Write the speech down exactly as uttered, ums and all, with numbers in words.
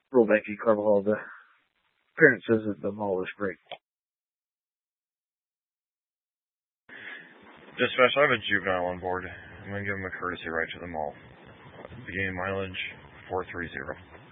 Roll back to Carvajal. The parent says that the mall is great. Dispatch, I have a juvenile on board. I'm going to give him a courtesy ride to the mall. Beginning mileage four three zero.